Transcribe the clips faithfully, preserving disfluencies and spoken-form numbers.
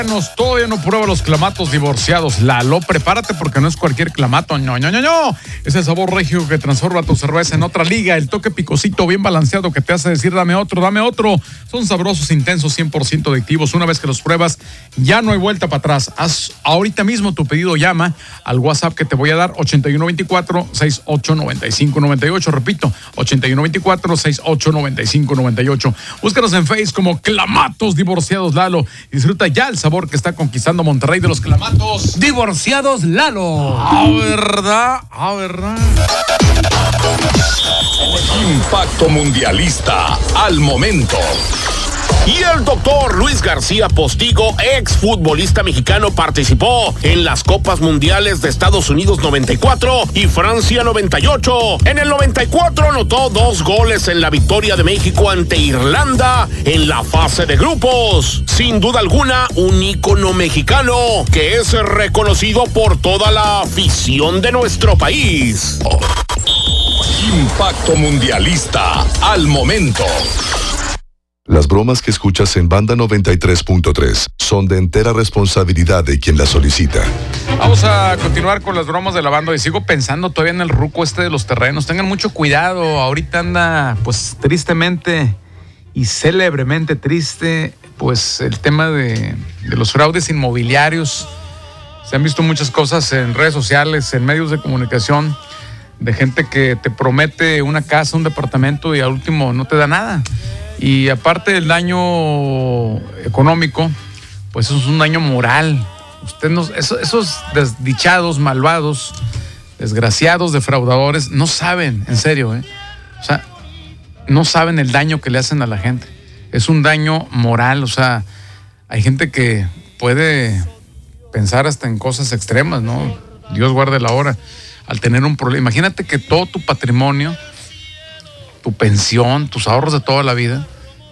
Todavía no prueba los clamatos divorciados. Lalo, prepárate porque no es cualquier clamato. No, no, no, no. Es el sabor regio que transforma tu cerveza en otra liga. El toque picosito bien balanceado que te hace decir dame otro, dame otro. Son sabrosos, intensos, cien por ciento adictivos. Una vez que los pruebas, ya no hay vuelta para atrás. Haz ahorita mismo tu pedido. Llama al WhatsApp que te voy a dar, ochenta y uno veinticuatro, sesenta y ocho noventa y cinco noventa y ocho. Repito, ochenta y uno veinticuatro, sesenta y ocho noventa y cinco noventa y ocho. Búscanos en Facebook como Clamatos Divorciados Lalo. Y disfruta ya el sabor que está conquistando Monterrey de los clamatos divorciados Lalo. Ah, verdad, ah, verdad. Impacto mundialista al momento. Y el doctor Luis García Postigo, exfutbolista mexicano, participó en las Copas Mundiales de Estados Unidos noventa y cuatro y Francia noventa y ocho. En el noventa y cuatro anotó dos goles en la victoria de México ante Irlanda en la fase de grupos. Sin duda alguna, un ícono mexicano que es reconocido por toda la afición de nuestro país. Impacto mundialista al momento. Las bromas que escuchas en Banda noventa y tres punto tres son de entera responsabilidad de quien las solicita. Vamos a continuar con las bromas de la banda y sigo pensando todavía en el ruco este de los terrenos. Tengan mucho cuidado, ahorita anda pues tristemente y célebremente triste pues el tema de, de los fraudes inmobiliarios. Se han visto muchas cosas en redes sociales, en medios de comunicación, de gente que te promete una casa, un departamento y al último no te da nada. Y aparte del daño económico, pues eso es un daño moral. Usted no, eso, esos desdichados, malvados, desgraciados, defraudadores, no saben, en serio, ¿eh? O sea, no saben el daño que le hacen a la gente. Es un daño moral, o sea, hay gente que puede pensar hasta en cosas extremas, ¿no? Dios guarde la hora. Al tener un problema, imagínate que todo tu patrimonio, tu pensión, tus ahorros de toda la vida,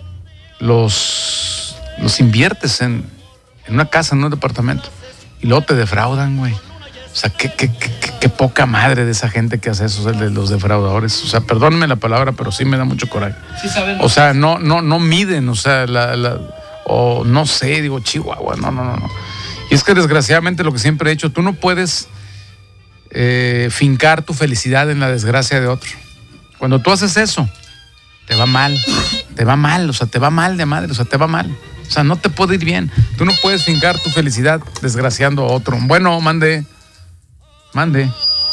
los, los inviertes en, en una casa, en un departamento, y luego te defraudan, güey. O sea, qué, qué, qué, qué poca madre de esa gente que hace eso, el de los defraudadores. O sea, perdónenme la palabra, pero sí me da mucho coraje. Sí sabemos. O sea, no, no, no miden, o sea, la, la, o no sé, digo, Chihuahua, no, no, no, no. Y es que desgraciadamente lo que siempre he hecho, tú no puedes eh, fincar tu felicidad en la desgracia de otro. Cuando tú haces eso, te va mal, te va mal, o sea, te va mal de madre, o sea, te va mal. O sea, no te puede ir bien. Tú no puedes fincar tu felicidad desgraciando a otro. Bueno, mande, mande.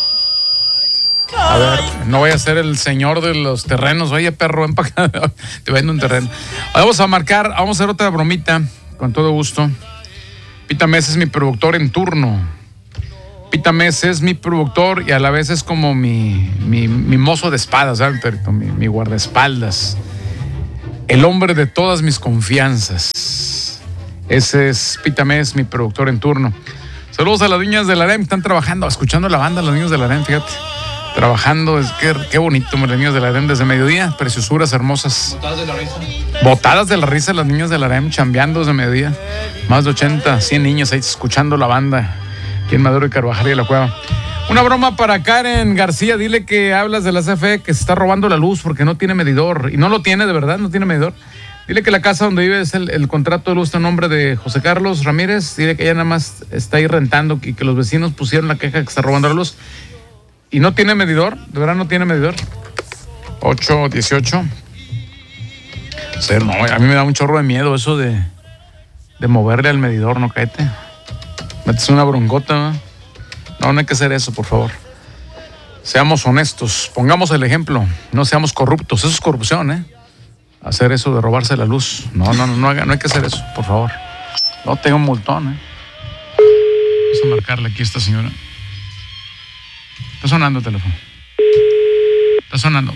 A ver, no voy a ser el señor de los terrenos. Oye, perro, ven para acá, te vendo un terreno. Vamos a marcar, vamos a hacer otra bromita, con todo gusto. Pita Mesa es mi productor en turno. Pita Mesa es mi productor y a la vez es como mi, mi, mi mozo de espadas, ¿sabes, Perito? Mi, mi guardaespaldas. El hombre de todas mis confianzas. Ese es Pita Mesa, mi productor en turno. Saludos a las niñas de la A R E M, están trabajando, escuchando la banda, los niños de la A R E M, fíjate. Trabajando, es que qué bonito, los niños de la A R E M desde mediodía, preciosuras hermosas. Botadas de la risa. Botadas de la risa, las niñas de la A R E M chambeando desde mediodía. Más de ochenta, cien niños ahí escuchando la banda. Aquí en Madero y Carvajal y La Cueva. Una broma para Karen García. Dile que hablas de la C F E, que se está robando la luz porque no tiene medidor. Y no lo tiene, de verdad, no tiene medidor. Dile que la casa donde vive es el, el contrato de luz a nombre de José Carlos Ramírez. Dile que ella nada más está ahí rentando y que los vecinos pusieron la queja que está robando la luz. Y no tiene medidor, de verdad no tiene medidor. ocho dieciocho. O sea, no, a mí me da un chorro de miedo eso de, de moverle al medidor, no cáete. Metes una broncota, ¿no? No, no hay que hacer eso, por favor. Seamos honestos, pongamos el ejemplo, no seamos corruptos. Eso es corrupción, ¿eh? Hacer eso de robarse la luz. No, no, no, no, no hay que hacer eso, por favor. No tenga un multón, ¿eh? Vamos a marcarle aquí a esta señora. Está sonando el teléfono. Está sonando.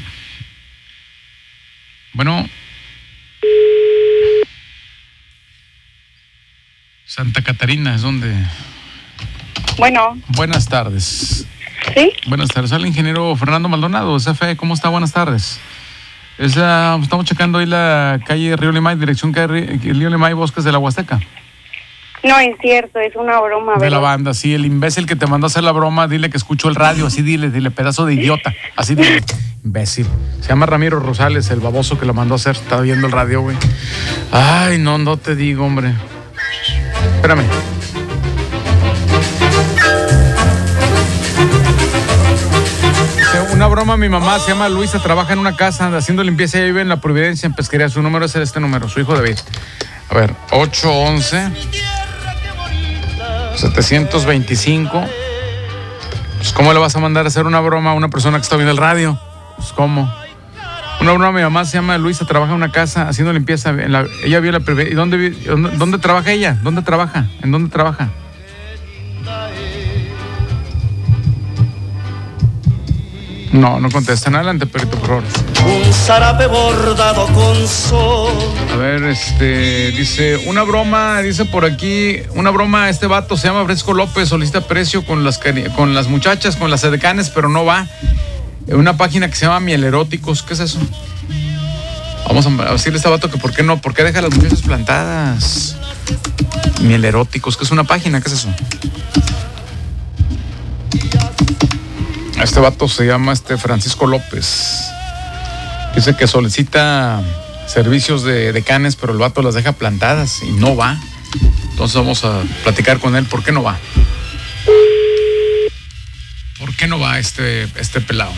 Bueno. Santa Catarina es donde... Bueno. Buenas tardes. ¿Sí? Buenas tardes. Al ingeniero Fernando Maldonado, C F E. ¿Cómo está? Buenas tardes. Es, uh, estamos checando ahí la calle Río Limay, dirección calle Río Limay, Bosques de la Huasteca. No es cierto, es una broma. De ¿verdad? la banda, sí. El imbécil que te mandó a hacer la broma, dile que escuchó el radio. Así dile, dile, pedazo de idiota. Así dile, imbécil. Se llama Ramiro Rosales, el baboso que lo mandó a hacer. Estaba viendo el radio, güey. Ay, no, no te digo, hombre. Espérame. Una broma, mi mamá se llama Luisa, trabaja en una casa haciendo limpieza y vive en la Providencia, en Pesquería. Su número es este número, su hijo David. A ver, ocho once setecientos veinticinco. Pues, ¿cómo le vas a mandar a hacer una broma a una persona que está viendo el radio? Pues, ¿cómo? Una broma, mi mamá se llama Luisa, trabaja en una casa haciendo limpieza. En la, ella vio la Providencia. ¿Y dónde, dónde, dónde trabaja ella? ¿Dónde trabaja? ¿En dónde trabaja? No, no contestan. Adelante, perrito, por favor. Un zarape bordado con sol. A ver, este, dice, una broma, dice por aquí, una broma, este vato se llama Francisco López, solicita precio con las, con las muchachas, con las edecanes, pero no va. En una página que se llama Miel Eróticos, ¿qué es eso? Vamos a decirle a este vato que por qué no, por qué deja a las muchachas plantadas. Miel Eróticos, ¿qué es una página? ¿Qué es eso? Este vato se llama este Francisco López. Dice que solicita servicios de decanes, pero el vato las deja plantadas y no va. Entonces vamos a platicar con él. ¿Por qué no va? ¿Por qué no va este, este pelado?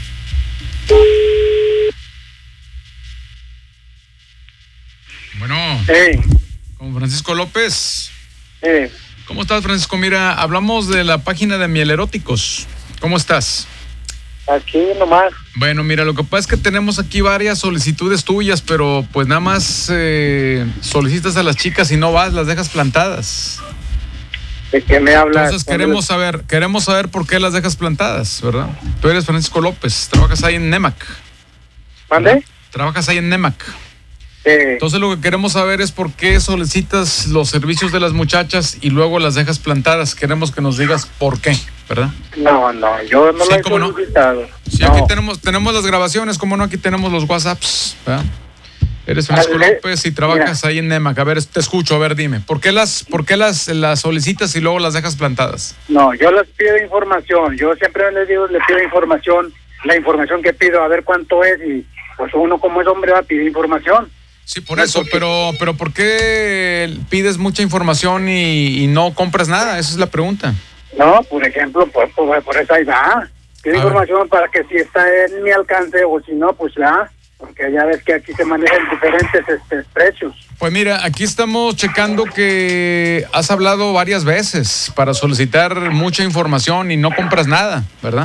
Bueno, Hey, con Francisco López. hey, ¿Cómo estás, Francisco? Mira, hablamos de la página de Miel Eróticos. ¿Cómo estás? aquí nomás. Bueno, mira, lo que pasa es que tenemos aquí varias solicitudes tuyas, pero pues nada más eh, solicitas a las chicas y no vas, las dejas plantadas. ¿De qué me hablas? Entonces queremos saber, queremos saber por qué las dejas plantadas, ¿verdad? Tú eres Francisco López, trabajas ahí en Nemac. ¿Mande? Trabajas ahí en Nemac. Eh, Entonces lo que queremos saber es por qué solicitas los servicios de las muchachas y luego las dejas plantadas. Queremos que nos digas por qué, ¿verdad? no, no, yo no Sí, lo he ¿cómo no? solicitado. Sí, no. aquí tenemos, tenemos las grabaciones, como no, aquí tenemos los WhatsApps, ¿verdad? Eres Francisco Dale, López y trabajas mira. ahí en Nemac. A ver, te escucho, a ver, dime. ¿Por qué las, por qué las, las solicitas y luego las dejas plantadas? No, yo les pido información. Yo siempre les digo, les pido información. La información que pido, a ver cuánto es. Y pues uno como es hombre va a pedir información. Sí, por No, eso, porque- pero, pero ¿por qué pides mucha información y, y no compras nada? Esa es la pregunta. No, por ejemplo, por, por, por eso ahí va. Pido A información para que si está en mi alcance o si no, pues ya. Porque ya ves que aquí se manejan diferentes este, precios. Pues mira, aquí estamos checando que has hablado varias veces para solicitar mucha información y no compras nada, ¿verdad?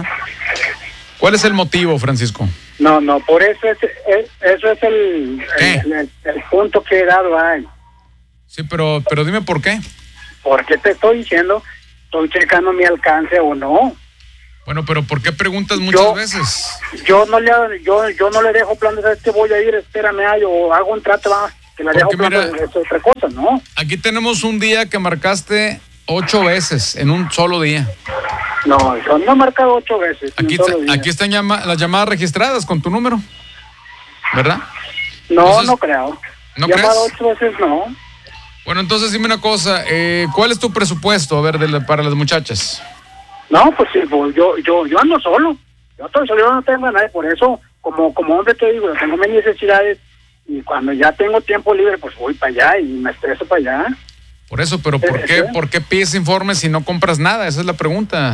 ¿Cuál es el motivo, Francisco? No, no, por eso es, es- eso es el, ¿Qué? el, el- el punto que he dado ahí. Sí, pero, pero dime por qué. Porque te estoy diciendo, estoy checando mi alcance o no. Bueno, pero ¿por qué preguntas muchas Yo- veces? Yo no le yo yo no le dejo planes, ¿sabes que voy a ir? Espérame, ay, o hago un trato, va, que le dejo Porque planes, mira- es otra cosa, ¿no? Aquí tenemos un día que marcaste ocho veces en un solo día. No, yo no he marcado ocho veces. en Aquí, un solo día. aquí están llama- las llamadas registradas con tu número, ¿verdad? No, entonces, no creo. ¿no Llamado crees? ocho veces, no. Bueno, entonces dime una cosa, eh, ¿cuál es tu presupuesto, a ver, de la- para las muchachas? No, pues sí, pues, yo, yo, yo ando solo. Yo estoy solo, yo no tengo a nadie. Por eso, como, como hombre te digo, yo tengo mis necesidades. Y cuando ya tengo tiempo libre, pues voy para allá y me estreso para allá. Por eso, pero ¿por Eh, qué, eh. ¿por qué pides informes si no compras nada? Esa es la pregunta.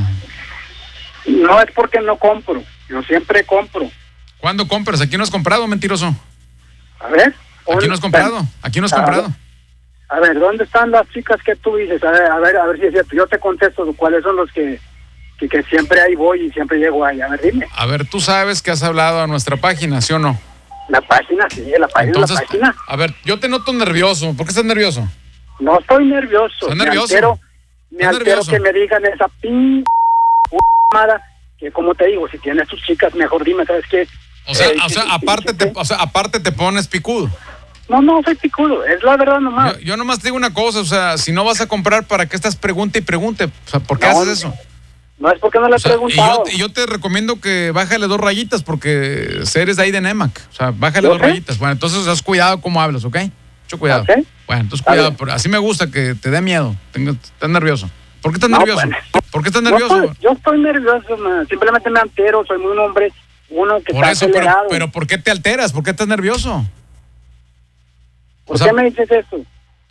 No es porque no compro. Yo siempre compro. ¿Cuándo compras? Aquí no has comprado, mentiroso. A ver. Aquí no has comprado. Aquí no has A ver. comprado. A ver, ¿dónde están las chicas que tú dices? A ver, a ver, a ver si es cierto. Yo te contesto cuáles son los que, que, que siempre ahí voy y siempre llego ahí. A ver, dime. A ver, tú sabes que has hablado a nuestra página, ¿sí o no? La página, sí, la página, Entonces, la página. a ver, yo te noto nervioso. ¿Por qué estás nervioso? No estoy nervioso. ¿Estás Me nervioso? altero, me ¿Estás altero nervioso? que me digan esa pin... llamada, que como te digo, si tienes tus chicas, mejor dime, ¿sabes qué? O sea, Eh, o sea, sí, aparte sí, te, sí. o sea, aparte te pones picudo. No, no, soy picudo, es la verdad nomás. Yo, yo nomás te digo una cosa, o sea, si no vas a comprar, ¿para qué estás pregunta y pregunte? O sea, ¿por qué No, haces eso? No es porque no le he O sea, y, yo, preguntado. y yo te recomiendo que bájale dos rayitas porque eres de ahí de Nemac. O sea, bájale ¿Yo dos qué? rayitas. Bueno, entonces haz cuidado cómo hablas, ¿ok? Mucho cuidado. Ok. Bueno, entonces Está cuidado. bien. pero así me gusta que te dé miedo. Tengo, estás nervioso. ¿Por qué estás No, nervioso? pues, ¿Por qué estás No nervioso? estoy- yo estoy nervioso, man. Simplemente me altero, soy muy un hombre, uno que Por está eso, pero, acelerado. pero ¿por qué te alteras? ¿Por qué estás nervioso? ¿Por o sea- qué me dices esto?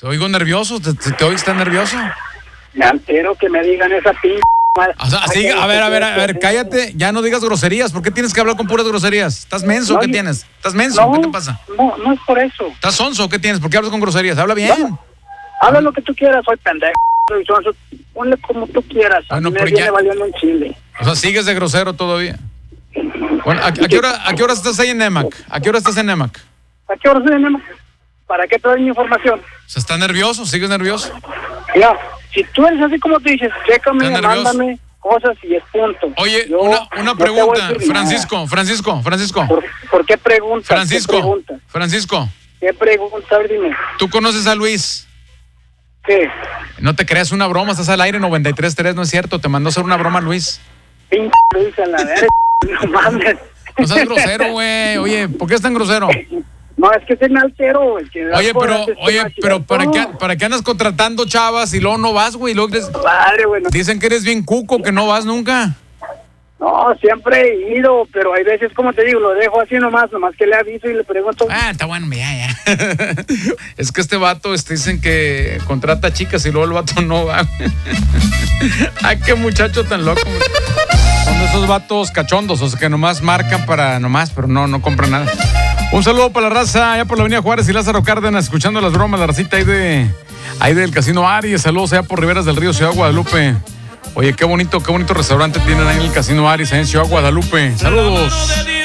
Te oigo nervioso, te, te, te oigo, ¿estás nervioso? Me altero que me digan esa pinche madre. O sea, así, a ver, a ver, a ver, cállate, ya no digas groserías. ¿Por qué tienes que hablar con puras groserías? ¿Estás menso? No, ¿Qué yo- tienes? ¿Estás menso? No, ¿Qué te pasa? No, no es por eso. ¿Estás sonso? ¿Qué tienes? ¿Por qué hablas con groserías? Habla bien. No. Habla lo que tú quieras, soy pendejo, soy sonso, ponle como tú quieras. A Bueno, mí me pero viene ya- valiendo un chile. O sea, sigues de grosero todavía. Bueno, ¿a, a qué hora, ¿a qué hora estás ahí en Nemac? ¿A qué hora estás en Nemac? ¿A qué hora se viene? ¿Para qué traes mi información? O sea, ¿estás nervioso? ¿Sigues nervioso? Mira, si tú eres así como tú dices, chécame, ¿Estás nervioso? mándame cosas y es punto. Oye, Yo una, una no te voy a pregunta, decir nada. Francisco, Francisco, Francisco, ¿Por, por qué preguntas? Francisco, ¿Qué preguntas? Francisco, ¿Qué preguntas? A ver, dime. ¿tú conoces a Luis? ¿Qué? No te creas una broma, estás al aire noventa y tres tres, no es cierto, te mandó a hacer una broma Luis. Pinche Luis a la verga, no mames. No seas grosero, güey. Oye, ¿por qué es tan grosero? No, es que es un altero. El que da Oye, por pero, hacer oye, este pero machilazo. ¿para qué, ¿para qué andas contratando chavas y luego no vas, güey? Luego eres- Padre, bueno. dicen que eres bien cuco, que no vas nunca. No, siempre he ido, pero hay veces, como te digo, lo dejo así nomás, nomás que le aviso y le pregunto. Ah, está bueno, ya, ya. Es que este vato, este, dicen que contrata chicas y luego el vato no va. Ay, qué muchacho tan loco. Son de esos vatos cachondos, o sea, que nomás marcan para nomás, pero no, no compran nada. Un saludo para la raza, allá por la Avenida Juárez y Lázaro Cárdenas, escuchando las bromas, la racita ahí de ahí del Casino Aries. Saludos allá por Riberas del Río, Ciudad Guadalupe. Oye, qué bonito, qué bonito restaurante tienen ahí en el Casino Aries, ahí en Ciudad Guadalupe. Saludos.